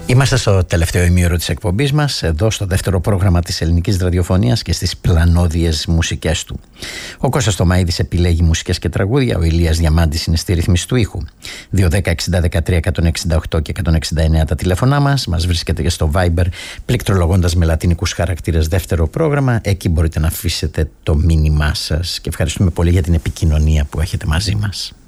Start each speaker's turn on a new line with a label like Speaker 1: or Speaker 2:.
Speaker 1: Είμαστε στο τελευταίο ημίωρο της εκπομπής μας, εδώ στο δεύτερο πρόγραμμα της ελληνικής ραδιοφωνίας και στις πλανόδιες μουσικές του. Ο Κώστας Τομαΐδης επιλέγει μουσικές και τραγούδια, ο Ηλίας Διαμάντης είναι στη ρύθμιση του ήχου. 210-60-13-168 και 169 τα τηλέφωνά μας. Μας βρίσκεται και στο Viber, πληκτρολογώντας με λατινικούς χαρακτήρες δεύτερο πρόγραμμα. Εκεί μπορείτε να αφήσετε το μήνυμά σας και ευχαριστούμε πολύ για την επικοινωνία που έχετε μαζί μας.